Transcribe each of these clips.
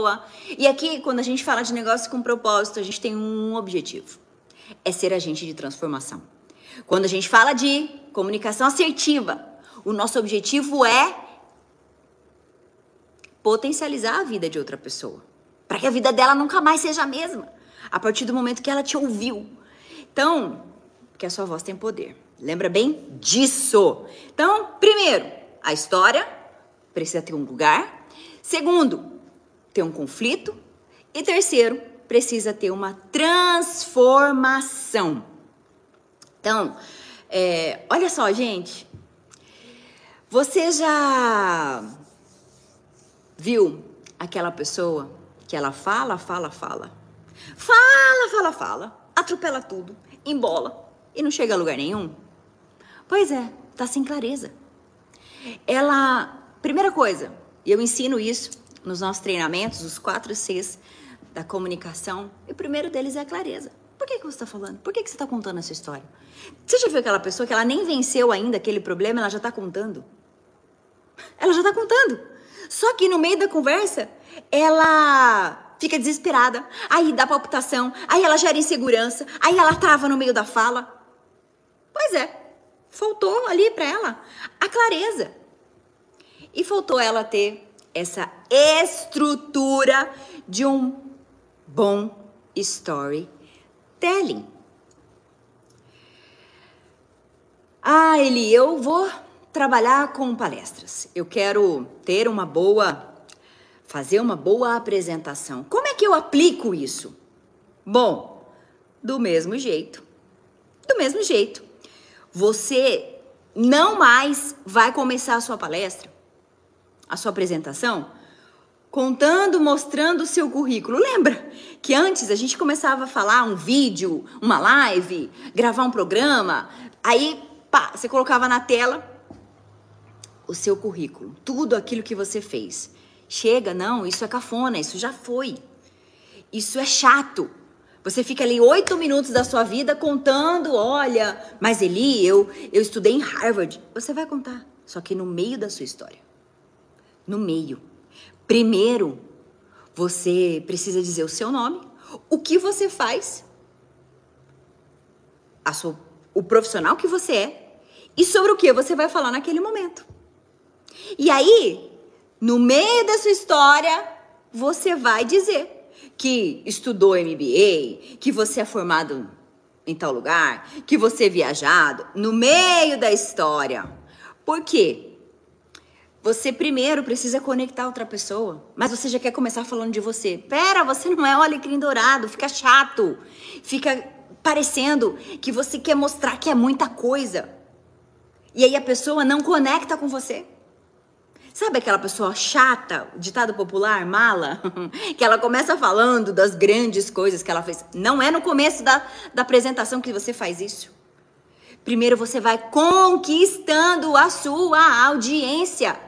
pessoa. E aqui, quando a gente fala de negócio com propósito, a gente tem um objetivo. É ser agente de transformação. Quando a gente fala de comunicação assertiva, o nosso objetivo é potencializar a vida de outra pessoa. Para que a vida dela nunca mais seja a mesma. A partir do momento que ela te ouviu. Então, porque a sua voz tem poder. Lembra bem disso. Então, primeiro, a história precisa ter um lugar. Segundo, ter um conflito. E terceiro, precisa ter uma transformação. Então, olha só, gente. Você já viu aquela pessoa que ela fala, atropela tudo, embola e não chega a lugar nenhum? Pois é, tá sem clareza. Primeira coisa, e eu ensino isso nos nossos treinamentos, os 4 Cs da comunicação, e o primeiro deles é a clareza. Por que você está falando? Por que você está contando essa história? Você já viu aquela pessoa que ela nem venceu ainda aquele problema, ela já está contando? Ela já está contando. Só que no meio da conversa, ela fica desesperada, aí dá palpitação, aí ela gera insegurança, aí ela trava no meio da fala. Pois é, faltou ali para ela a clareza. E faltou ela ter essa estrutura de um bom storytelling. Eli, eu vou trabalhar com palestras. Eu quero fazer uma boa apresentação. Como é que eu aplico isso? Bom, do mesmo jeito. Você não mais vai começar a sua palestra, a sua apresentação, mostrando o seu currículo. Lembra que antes a gente começava a falar um vídeo, uma live, gravar um programa, aí você colocava na tela o seu currículo, tudo aquilo que você fez. Chega, não, isso é cafona, isso já foi. Isso é chato. Você fica ali 8 minutos da sua vida contando, olha, mas Eli, eu estudei em Harvard. Você vai contar, só que no meio da sua história. No meio. Primeiro, você precisa dizer o seu nome, o que você faz, o profissional que você é e sobre o que você vai falar naquele momento. E aí, no meio da sua história, você vai dizer que estudou MBA, que você é formado em tal lugar, que você é viajado, no meio da história. Por quê? Você primeiro precisa conectar outra pessoa, mas você já quer começar falando de você. Pera, você não é o alecrim dourado, fica chato, fica parecendo que você quer mostrar que é muita coisa. E aí a pessoa não conecta com você. Sabe aquela pessoa chata, ditado popular, mala? Que ela começa falando das grandes coisas que ela fez. Não é no começo da apresentação que você faz isso. Primeiro você vai conquistando a sua audiência.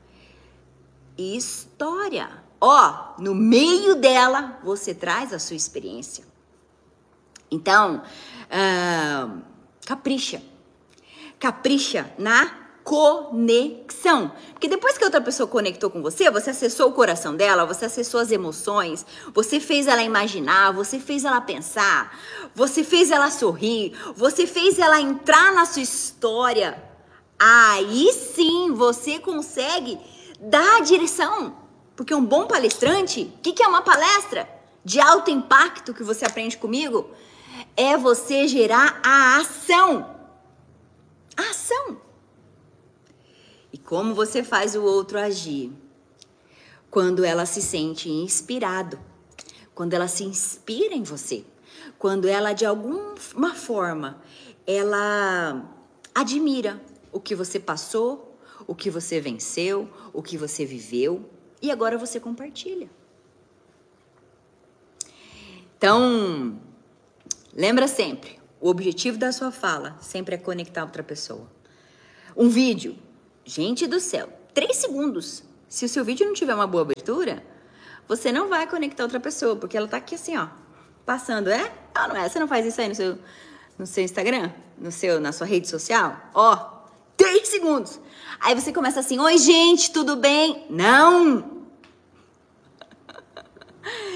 História. No meio dela, você traz a sua experiência. Então, capricha. Capricha na conexão. Porque depois que outra pessoa conectou com você, você acessou o coração dela, você acessou as emoções, você fez ela imaginar, você fez ela pensar, você fez ela sorrir, você fez ela entrar na sua história. Aí sim você consegue dar a direção. Porque um bom palestrante, o que é uma palestra de alto impacto que você aprende comigo? É você gerar a ação. A ação. E como você faz o outro agir? Quando ela se sente inspirado, quando ela se inspira em você, quando ela de alguma forma, ela admira o que você passou, o que você venceu, o que você viveu e agora você compartilha. Então, lembra sempre, o objetivo da sua fala sempre é conectar outra pessoa. Um vídeo. Gente do céu, 3 segundos. Se o seu vídeo não tiver uma boa abertura, você não vai conectar outra pessoa, porque ela tá aqui assim, passando, Ah, não é? Você não faz isso aí no seu Instagram? Na sua rede social? 3 segundos. Aí você começa assim, oi gente, tudo bem? Não!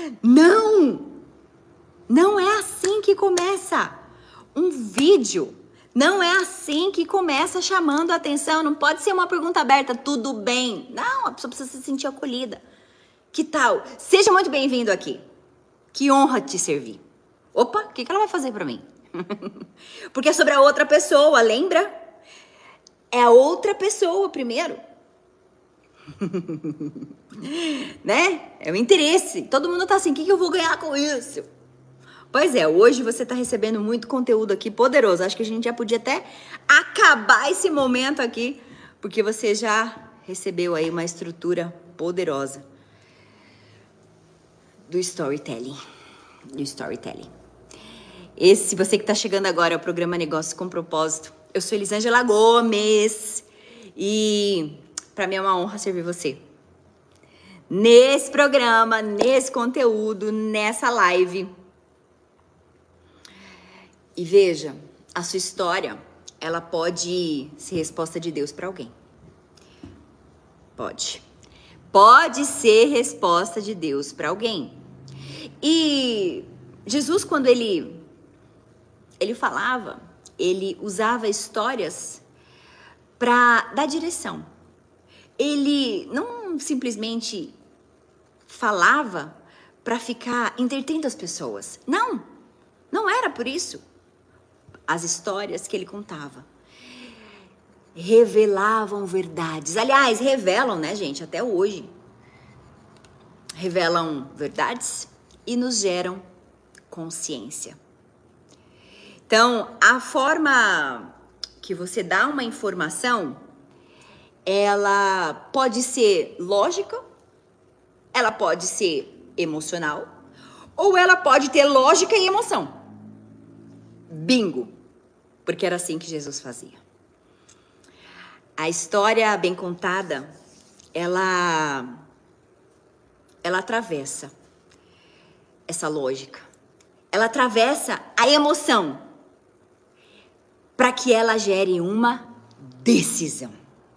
Não! Não é assim que começa um vídeo. Não é assim que começa chamando a atenção. Não pode ser uma pergunta aberta, tudo bem. Não, a pessoa precisa se sentir acolhida. Que tal? Seja muito bem-vindo aqui. Que honra te servir. Opa, o que ela vai fazer pra mim? Porque é sobre a outra pessoa, lembra? É a outra pessoa primeiro. Né? É o interesse. Todo mundo tá assim, o que eu vou ganhar com isso? Pois é, hoje você tá recebendo muito conteúdo aqui poderoso. Acho que a gente já podia até acabar esse momento aqui, porque você já recebeu aí uma estrutura poderosa do storytelling. Esse, você que tá chegando agora, é o programa Negócios com Propósito. Eu sou Elisângela Gomes e para mim é uma honra servir você. Nesse programa, nesse conteúdo, nessa live. E veja, a sua história, ela pode ser resposta de Deus para alguém. Pode. Pode ser resposta de Deus para alguém. E Jesus, quando ele falava, ele usava histórias para dar direção. Ele não simplesmente falava para ficar entretendo as pessoas. Não era por isso. As histórias que ele contava revelavam verdades. Aliás, revelam, né, gente, até hoje. Revelam verdades e nos geram consciência. Então, a forma que você dá uma informação, ela pode ser lógica, ela pode ser emocional, ou ela pode ter lógica e emoção. Bingo! Porque era assim que Jesus fazia. A história bem contada, ela atravessa essa lógica. Ela atravessa a emoção para que ela gere uma decisão.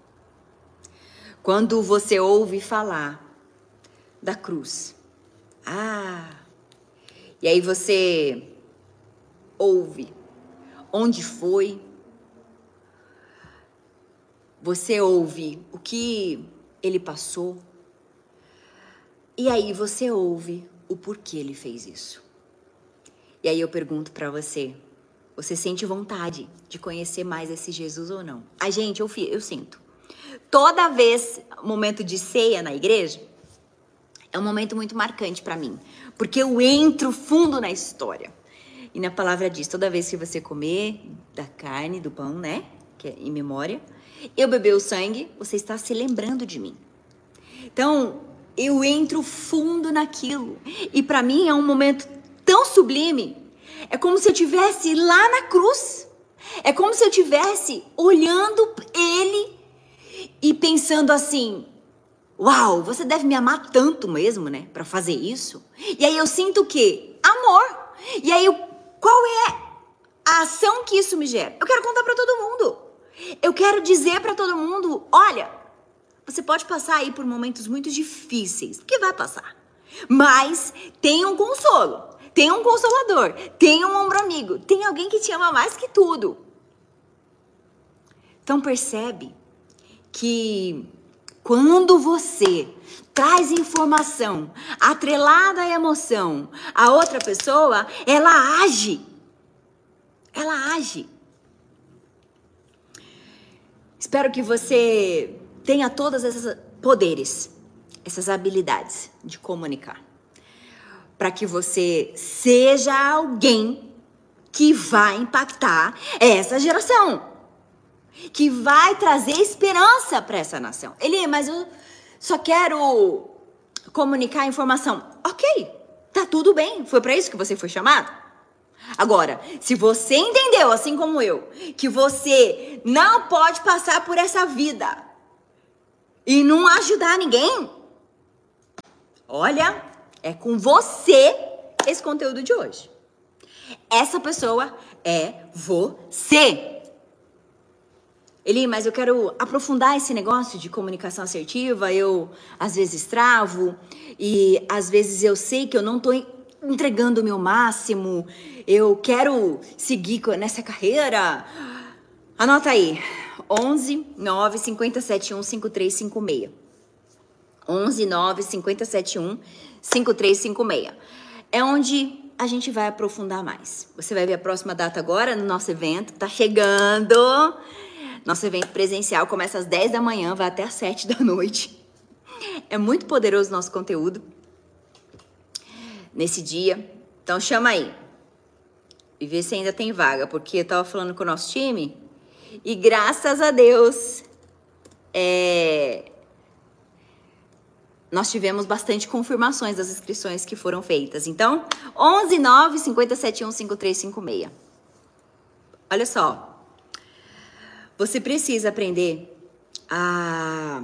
Quando você ouve falar da cruz, e aí você ouve onde foi, você ouve o que ele passou, e aí você ouve o porquê ele fez isso. E aí eu pergunto pra você, você sente vontade de conhecer mais esse Jesus ou não? Gente, eu sinto. Toda vez, momento de ceia na igreja, é um momento muito marcante pra mim, porque eu entro fundo na história. E na palavra diz, toda vez que você comer da carne, do pão, né, que é em memória, eu beber o sangue, você está se lembrando de mim. Então, eu entro fundo naquilo. E pra mim é um momento tão sublime. É como se eu estivesse lá na cruz. É como se eu estivesse olhando ele e pensando assim, uau, você deve me amar tanto mesmo, né, pra fazer isso. E aí eu sinto o quê? Amor. E aí, qual é a ação que isso me gera? Eu quero contar pra todo mundo. Eu quero dizer pra todo mundo, olha, você pode passar aí por momentos muito difíceis, porque vai passar. Mas tem um consolo, tem um consolador, tem um ombro amigo, tem alguém que te ama mais que tudo. Então percebe que quando você traz informação atrelada à emoção, a outra pessoa, ela age. Ela age. Espero que você tenha todos esses poderes, essas habilidades de comunicar, para que você seja alguém que vai impactar essa geração, que vai trazer esperança para essa nação. Mas eu só quero comunicar informação. Ok, tá tudo bem, foi para isso que você foi chamado? Agora, se você entendeu, assim como eu, que você não pode passar por essa vida e não ajudar ninguém, olha, é com você esse conteúdo de hoje. Essa pessoa é você. Eli, mas eu quero aprofundar esse negócio de comunicação assertiva, eu às vezes travo e às vezes eu sei que eu não tô entregando o meu máximo, eu quero seguir nessa carreira. Anota aí, 11 9 5071 5356. 11 9 5071 5356. É onde a gente vai aprofundar mais. Você vai ver a próxima data agora no nosso evento, tá chegando. Nosso evento presencial começa às 10 da manhã, vai até às 7 da noite. É muito poderoso o nosso conteúdo nesse dia. Então chama aí. E vê se ainda tem vaga, porque eu tava falando com o nosso time e graças a Deus nós tivemos bastante confirmações das inscrições que foram feitas. Então, 11 9 5071 5356. Olha só. Você precisa aprender a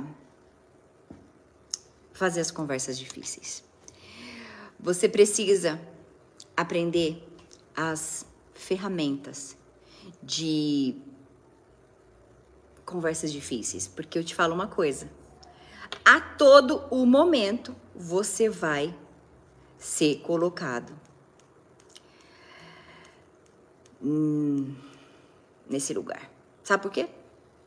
fazer as conversas difíceis. Você precisa aprender as ferramentas de conversas difíceis. Porque eu te falo uma coisa. A todo o momento, você vai ser colocado nesse lugar. Sabe por quê?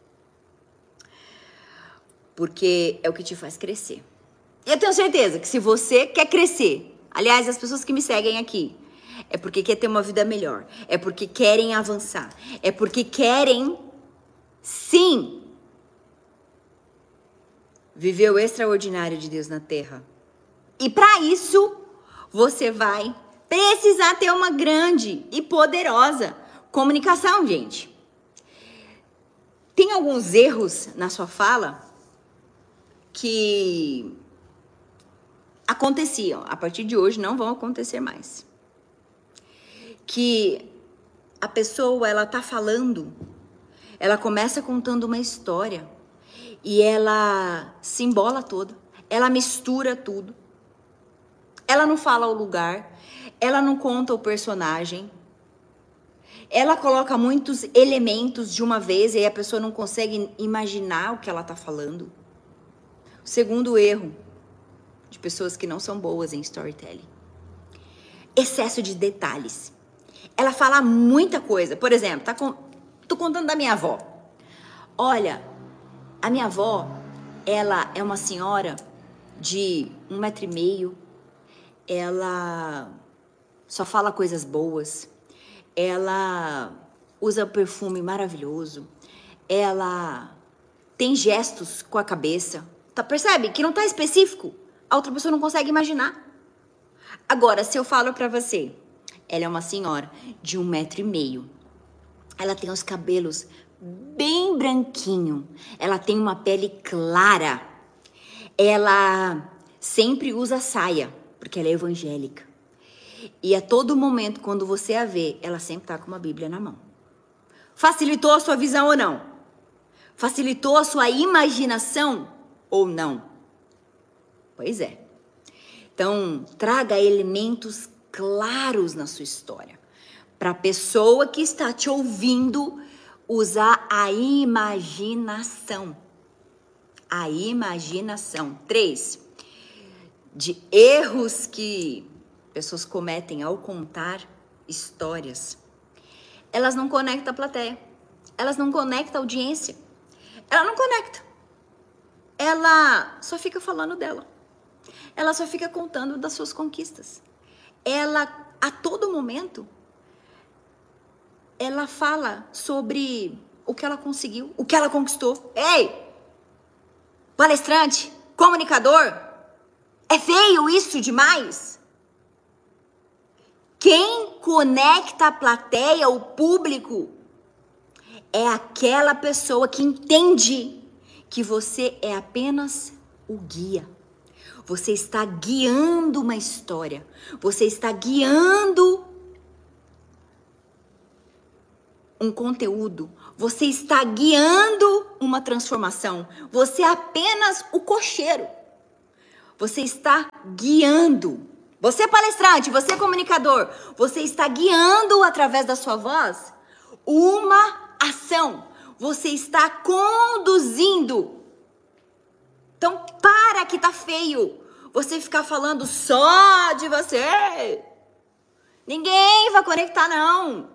Porque é o que te faz crescer. E eu tenho certeza que se você quer crescer, aliás, as pessoas que me seguem aqui, é porque quer ter uma vida melhor, é porque querem avançar, é porque querem, sim, viver o extraordinário de Deus na Terra. E para isso, você vai precisar ter uma grande e poderosa comunicação, gente. Tem alguns erros na sua fala que aconteciam. A partir de hoje não vão acontecer mais. Que a pessoa, ela tá falando, ela começa contando uma história e ela se embola toda, ela mistura tudo. Ela não fala o lugar, ela não conta o personagem. Ela coloca muitos elementos de uma vez e aí a pessoa não consegue imaginar o que ela tá falando. O segundo erro de pessoas que não são boas em storytelling. Excesso de detalhes. Ela fala muita coisa. Por exemplo, tô contando da minha avó. Olha, a minha avó, ela é uma senhora de 1,5 m. Ela só fala coisas boas. Ela usa perfume maravilhoso. Ela tem gestos com a cabeça. Tá, percebe que não tá específico? A outra pessoa não consegue imaginar. Agora, se eu falo pra você, ela é uma senhora de 1,5 m. Ela tem os cabelos bem branquinho. Ela tem uma pele clara. Ela sempre usa saia, porque ela é evangélica. E a todo momento, quando você a vê, ela sempre tá com uma Bíblia na mão. Facilitou a sua visão ou não? Facilitou a sua imaginação ou não? Pois é. Então, traga elementos claros na sua história. Para a pessoa que está te ouvindo usar a imaginação. A imaginação. 3. De erros que pessoas cometem ao contar histórias. Elas não conectam a plateia. Elas não conectam a audiência. Ela não conecta. Ela só fica falando dela. Ela só fica contando das suas conquistas. Ela, a todo momento, ela fala sobre o que ela conseguiu, o que ela conquistou. Ei! Palestrante, comunicador, é feio isso demais? Quem conecta a plateia, o público, é aquela pessoa que entende que você é apenas o guia. Você está guiando uma história. Você está guiando um conteúdo. Você está guiando uma transformação. Você é apenas o cocheiro. Você está guiando. Você é palestrante, você é comunicador. Você está guiando através da sua voz uma ação. você está conduzindo. Então para que tá feio você ficar falando só de você. Ninguém vai conectar, não.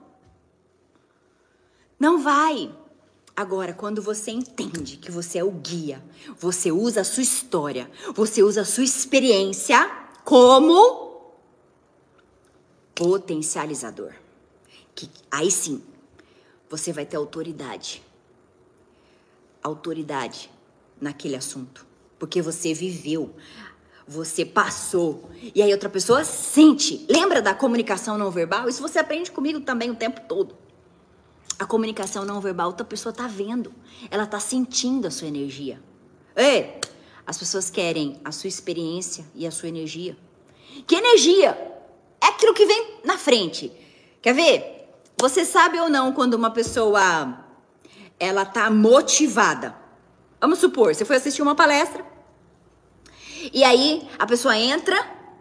Não vai. Agora, quando você entende que você é o guia, você usa a sua história, você usa a sua experiência como potencializador. Aí sim, você vai ter autoridade. Autoridade naquele assunto. Porque você viveu, você passou. E aí outra pessoa sente. Lembra da comunicação não verbal? Isso você aprende comigo também o tempo todo. A comunicação não verbal, outra pessoa tá vendo. Ela tá sentindo a sua energia. Ei, as pessoas querem a sua experiência e a sua energia. Que energia? É aquilo que vem na frente. Quer ver? Você sabe ou não quando uma pessoa, ela tá motivada? Vamos supor, você foi assistir uma palestra. E aí, a pessoa entra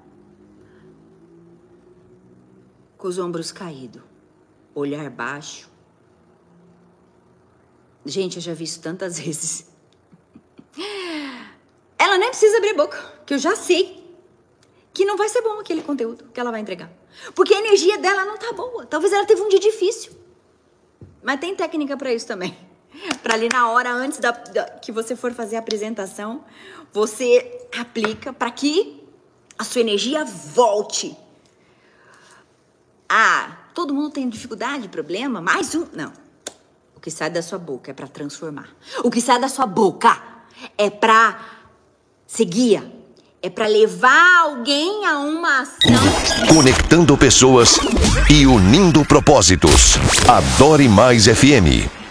com os ombros caídos. Olhar baixo. Gente, eu já vi isso tantas vezes. Ela nem precisa abrir a boca, que eu já sei que não vai ser bom aquele conteúdo que ela vai entregar. Porque a energia dela não tá boa. Talvez ela teve um dia difícil. Mas tem técnica pra isso também. Pra ali na hora, antes que você for fazer a apresentação, você aplica pra que a sua energia volte. Ah, todo mundo tem dificuldade, problema, mais um... Não. O que sai da sua boca é pra transformar. O que sai da sua boca é pra ser guia. É pra levar alguém a uma ação. Conectando pessoas e unindo propósitos. Adore Mais FM.